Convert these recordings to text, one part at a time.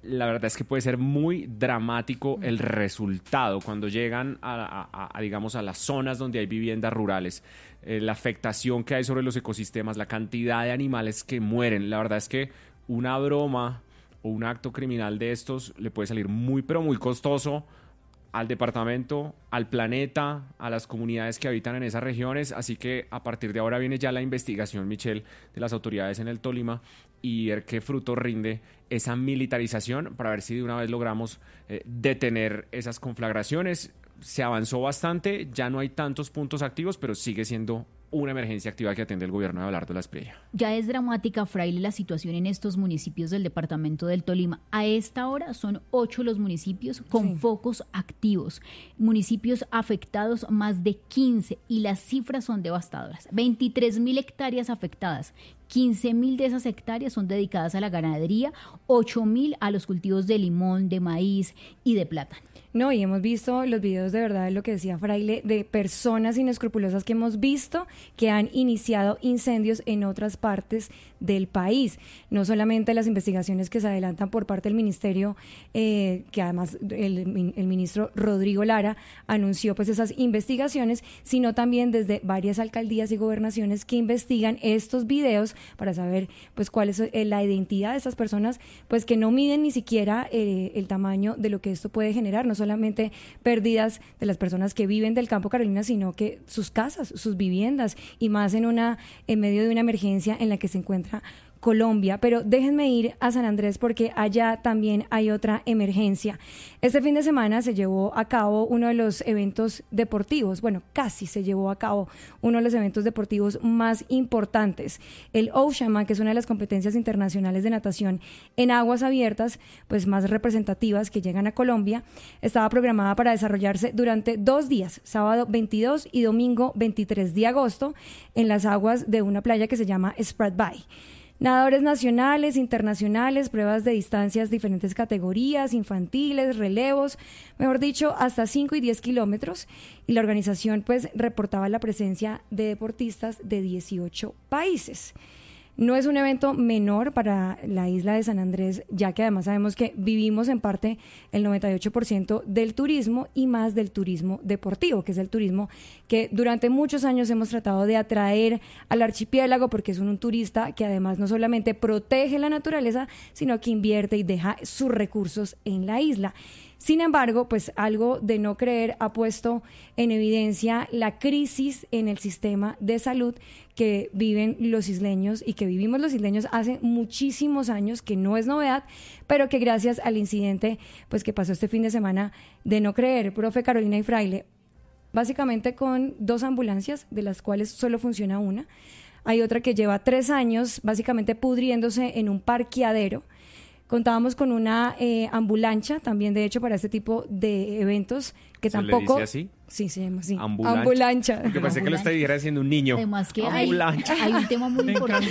la verdad es que puede ser muy dramático el resultado cuando llegan digamos, a las zonas donde hay viviendas rurales. La afectación que hay sobre los ecosistemas, la cantidad de animales que mueren. La verdad es que una broma o un acto criminal de estos le puede salir muy, pero muy costoso al departamento, al planeta, a las comunidades que habitan en esas regiones. Así que a partir de ahora viene ya la investigación, Michelle, de las autoridades en el Tolima y ver qué fruto rinde esa militarización para ver si de una vez logramos detener esas conflagraciones. Se avanzó bastante, ya no hay tantos puntos activos, pero sigue siendo una emergencia activa que atiende el gobierno de Abelardo La Espriella. Ya es dramática, Fraile, la situación en estos municipios del departamento del Tolima. A esta hora son 8 los municipios con focos activos. Municipios afectados más de 15 y las cifras son devastadoras. 23.000 hectáreas afectadas. 15.000 de esas hectáreas son dedicadas a la ganadería, 8.000 a los cultivos de limón, de maíz y de plátano. No, y hemos visto los videos de verdad, lo que decía Fraile, de personas inescrupulosas que hemos visto que han iniciado incendios en otras partes del país. No solamente las investigaciones que se adelantan por parte del ministerio, que además el ministro Rodrigo Lara anunció pues esas investigaciones, sino también desde varias alcaldías y gobernaciones que investigan estos videos para saber pues cuál es la identidad de estas personas, pues que no miden ni siquiera el tamaño de lo que esto puede generar, no solamente pérdidas de las personas que viven del campo, Carolina, sino que sus casas, sus viviendas, y más en medio de una emergencia en la que se encuentra Colombia. Pero déjenme ir a San Andrés porque allá también hay otra emergencia. Este fin de semana se llevó a cabo uno de los eventos deportivos, bueno, casi se llevó a cabo uno de los eventos deportivos más importantes. El Oceanman, que es una de las competencias internacionales de natación en aguas abiertas, pues más representativas que llegan a Colombia, estaba programada para desarrollarse durante 2 días, sábado 22 y domingo 23 de agosto, en las aguas de una playa que se llama Sprat Bay. Nadadores nacionales, internacionales, pruebas de distancias, diferentes categorías, infantiles, relevos, mejor dicho, hasta 5 y 10 kilómetros. Y la organización pues reportaba la presencia de deportistas de 18 países. No es un evento menor para la isla de San Andrés, ya que además sabemos que vivimos en parte el 98% del turismo y más del turismo deportivo, que es el turismo que durante muchos años hemos tratado de atraer al archipiélago, porque es un turista que además no solamente protege la naturaleza, sino que invierte y deja sus recursos en la isla. Sin embargo, pues algo de no creer ha puesto en evidencia la crisis en el sistema de salud que viven los isleños y que vivimos los isleños hace muchísimos años, que no es novedad, pero que gracias al incidente pues que pasó este fin de semana de no creer, profe Carolina y Fraile, básicamente con 2 ambulancias, de las cuales solo funciona una. Hay otra que lleva 3 años básicamente pudriéndose en un parqueadero. Contábamos con una ambulancia también, de hecho, para este tipo de eventos que tampoco... ¿Se le dice así? Sí, se llama así. Ambulancia. Porque pensé que lo estuviera haciendo un niño. Además que hay un tema muy importante.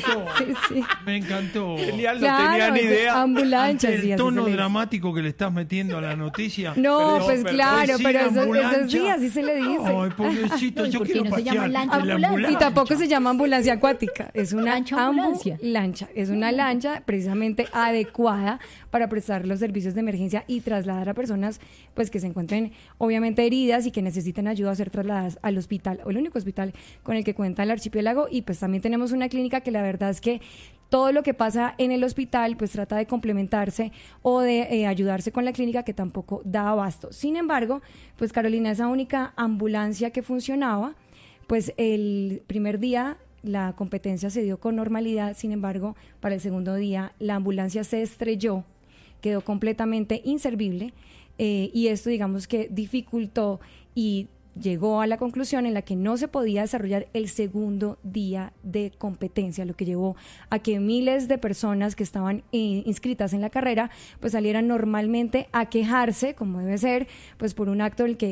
Me encantó. Genial, no tenía ni idea. Ambulancia. El tono dramático que le estás metiendo a la noticia. No, pues claro, pero eso sí, así se le dice. Ay, pobrecito, yo quiero no se llama pasear. Y tampoco se llama ambulancia acuática, es una ambulancia. Es una lancha precisamente adecuada para prestar los servicios de emergencia y trasladar a personas pues que se encuentren obviamente heridas y que necesiten ayuda a ser trasladadas al hospital, o el único hospital con el que cuenta el archipiélago. Y pues también tenemos una clínica que la verdad es que todo lo que pasa en el hospital pues trata de complementarse o de ayudarse con la clínica, que tampoco da abasto. Sin embargo, pues Carolina, esa única ambulancia que funcionaba, pues el primer día la competencia se dio con normalidad. Sin embargo, para el segundo día la ambulancia se estrelló, quedó completamente inservible, y esto digamos que dificultó y llegó a la conclusión en la que no se podía desarrollar el segundo día de competencia, lo que llevó a que miles de personas que estaban inscritas en la carrera pues salieran normalmente a quejarse, como debe ser, pues por un acto del que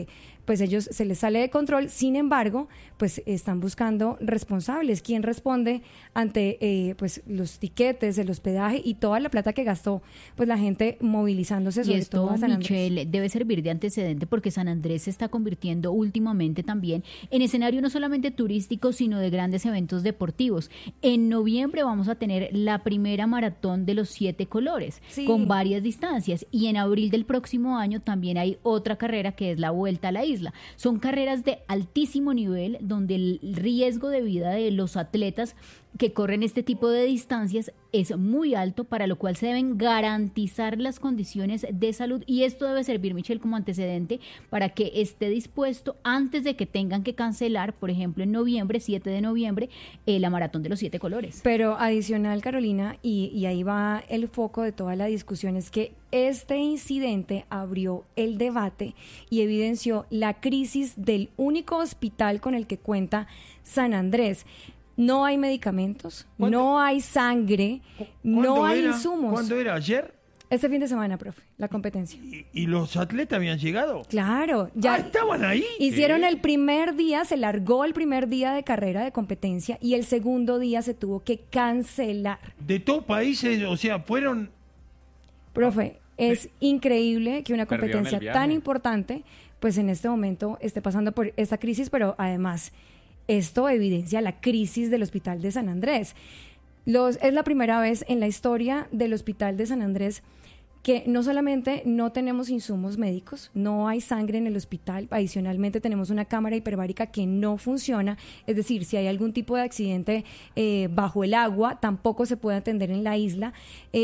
pues ellos se les sale de control. Sin embargo, pues están buscando responsables. ¿Quién responde ante pues los tiquetes, el hospedaje y toda la plata que gastó pues la gente movilizándose Y sobre todo esto, a San Andrés? Michelle, debe servir de antecedente porque San Andrés se está convirtiendo últimamente también en escenario no solamente turístico, sino de grandes eventos deportivos. En noviembre vamos a tener la primera maratón de los 7 colores, Sí. con varias distancias, y en abril del próximo año también hay otra carrera que es la Vuelta a la Isla. Son carreras de altísimo nivel donde el riesgo de vida de los atletas que corren este tipo de distancias es muy alto, para lo cual se deben garantizar las condiciones de salud, y esto debe servir, Michelle, como antecedente para que esté dispuesto antes de que tengan que cancelar, por ejemplo, en noviembre, 7 de noviembre, la maratón de los 7 colores. Pero adicional, Carolina, y ahí va el foco de toda la discusión, es que este incidente abrió el debate y evidenció la crisis del único hospital con el que cuenta San Andrés. No hay medicamentos, no hay sangre, no hay insumos. ¿Cuándo era? ¿Ayer? Este fin de semana, profe, la competencia. ¿Y los atletas habían llegado? Claro, ya ¿estaban ahí? hicieron el primer día, se largó el primer día de carrera de competencia y el segundo día se tuvo que cancelar. De todos países, o sea, fueron... Profe, es increíble que una Perdieron competencia el viaje. tan importante, pues en este momento esté pasando por esta crisis, pero además esto evidencia la crisis del Hospital de San Andrés. Es la primera vez en la historia del Hospital de San Andrés que no solamente no tenemos insumos médicos, no hay sangre en el hospital, adicionalmente tenemos una cámara hiperbárica que no funciona, es decir, si hay algún tipo de accidente bajo el agua, tampoco se puede atender en la isla.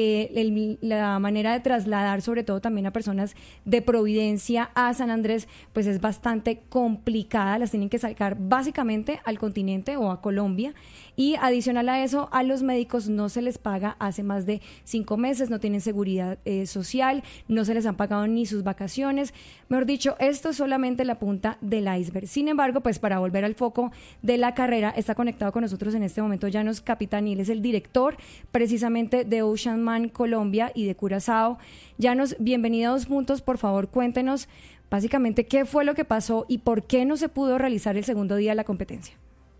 La manera de trasladar, sobre todo también a personas de Providencia a San Andrés, pues es bastante complicada, las tienen que sacar básicamente al continente o a Colombia, y adicional a eso, a los médicos no se les paga hace más de 5 meses, no tienen seguridad social, no se les han pagado ni sus vacaciones. Mejor dicho, esto es solamente la punta del iceberg. Sin embargo, pues para volver al foco de la carrera, está conectado con nosotros en este momento Llanos Capitanil, es el director precisamente de Ocean Man Colombia y de Curazao. Llanos, bienvenido a Dos Puntos, por favor, cuéntenos básicamente qué fue lo que pasó y por qué no se pudo realizar el segundo día de la competencia.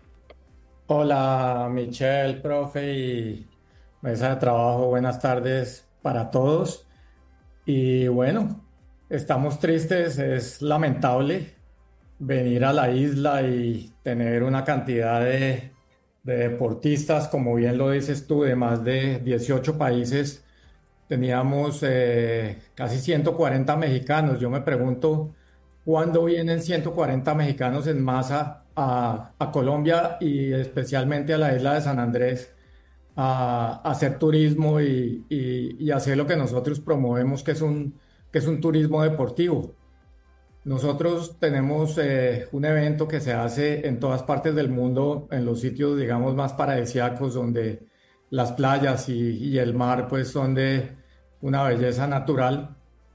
Hola Michelle, profe y mesa de trabajo, buenas tardes para todos. Y bueno, estamos tristes, es lamentable venir a la isla y tener una cantidad de deportistas, como bien lo dices tú, de más de 18 países. Teníamos casi 140 mexicanos. Yo me pregunto, ¿cuándo vienen 140 mexicanos en masa a Colombia y especialmente a la isla de San Andrés a hacer turismo y hacer lo que nosotros promovemos, que es un turismo deportivo? Nosotros tenemos un evento que se hace en todas partes del mundo, en los sitios, digamos, más paradisíacos, donde las playas y el mar pues son de una belleza natural.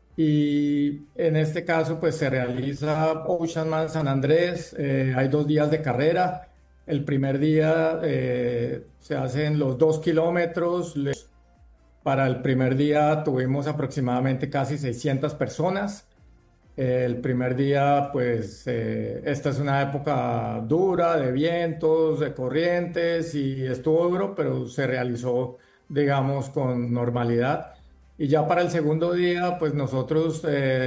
Y en este caso pues se realiza Ocean Man San Andrés. Hay 2 días de carrera. El primer día se hacen los 2 kilómetros. Para el primer día tuvimos aproximadamente casi 600 personas. El primer día, pues, esta es una época dura de vientos, de corrientes y estuvo duro, pero se realizó, digamos, con normalidad. Y ya para el segundo día, pues nosotros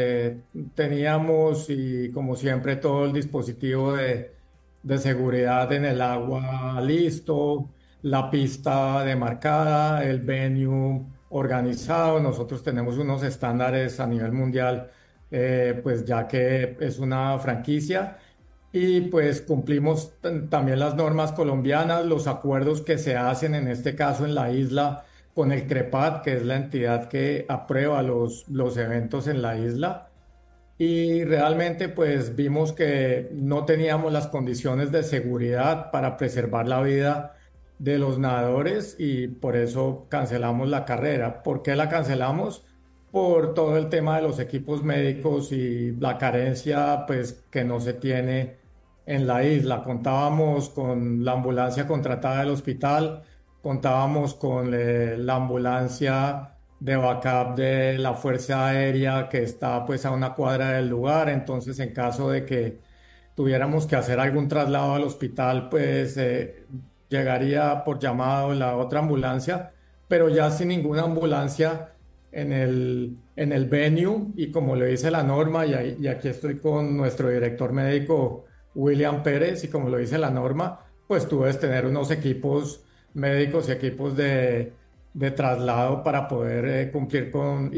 teníamos, y como siempre, todo el dispositivo de seguridad en el agua listo, la pista demarcada, el venue organizado. Nosotros tenemos unos estándares a nivel mundial, pues ya que es una franquicia, y pues cumplimos también las normas colombianas, los acuerdos que se hacen en este caso en la isla con el CREPAT, que es la entidad que aprueba los eventos en la isla. Y realmente pues vimos que no teníamos las condiciones de seguridad para preservar la vida de los nadadores y por eso cancelamos la carrera. ¿Por qué la cancelamos? Por todo el tema de los equipos médicos y la carencia pues que no se tiene en la isla. Contábamos con la ambulancia contratada del hospital, contábamos con la ambulancia de backup de la Fuerza Aérea que está pues a una cuadra del lugar. Entonces, en caso de que tuviéramos que hacer algún traslado al hospital, pues llegaría por llamado la otra ambulancia, pero ya sin ninguna ambulancia en el venue, y como le dice la norma, y aquí estoy con nuestro director médico William Pérez, y como lo dice la norma, pues tú debes tener unos equipos médicos y equipos de traslado para poder cumplir con